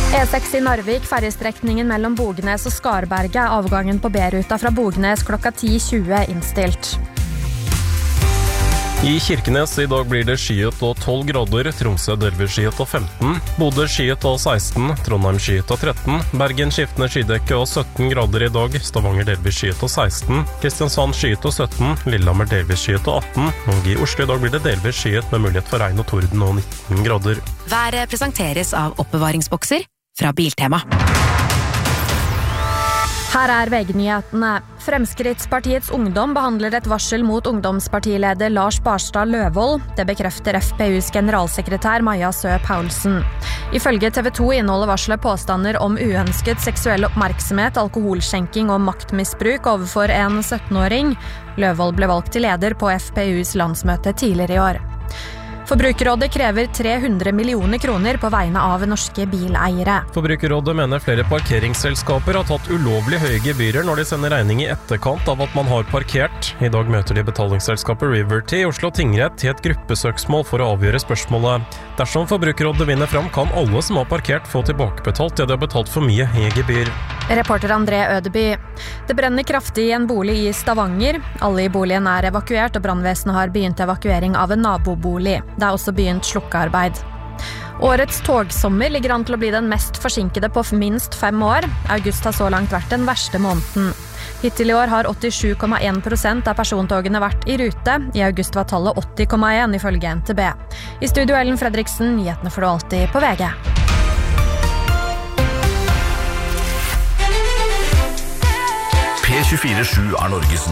E6 i Narvik, ferjestrekningen mellom Bognes og Skarberget, avgangen på B-ruta fra Bognes klokka 10:20 innstilt. I Kirkenes i dag blir det skyet og 12 grader, Tromsø delvis skyet og 15, Bodø skyet og 16, Trondheim skyet og 13, Bergen skiftende skydekke og 17 grader i dag, Stavanger delvis skyet og 16, Kristiansand skyet og 17, Lillehammer delvis skyet og 18, og i Oslo i dag blir det delvis skyet med mulighet for regn og torden og 19 grader. Været presenteres av oppbevaringsbokser fra Biltema. Her VG-nyhetene. Fremskrittspartiets ungdom behandler et varsel mot ungdomspartileder Lars Barstad Løvold. Det bekrefter FPUs generalsekretær Maja Sø Paulsen. Ifølge TV 2 inneholder varselet påstander om uønsket seksuell oppmerksomhet, alkoholskjenking og maktmisbruk overfor en 17-åring. Løvold ble valgt til leder på FPUs landsmøte tidligere i år. Forbrukerrådet krever 300 millioner kroner på vegne av norske bileiere. Forbrukerrådet mener flere parkeringsselskaper har tatt ulovlig høye gebyrer når de sender regning i etterkant av at man har parkert. I dag møter de betalingsselskapet Riverty i Oslo tingrett til et gruppesøksmål for å avgjøre spørsmålet. Dersom Forbrukerrådet vinner fram, kan alle som har parkert få tilbakebetalt det de har betalt for mye i gebyr. Reporter André Ødeby. Det brenner kraftig i en bolig i Stavanger. Alle i boligen evakuert, og brannvesenet har begynt evakuering av en nabobolig. Det er også begynt slukkearbeid. Årets togsommer ligger an til å bli den mest forsinkede på minst 5 år. August har så langt vært den verste måneden. Hittil i år har 87,1% av persontogene vært i rute. I august var tallet 80,1 ifølge NTB. I studio Ellen Fredriksen, nyhetene får du alltid på VG. P24/7 er Norges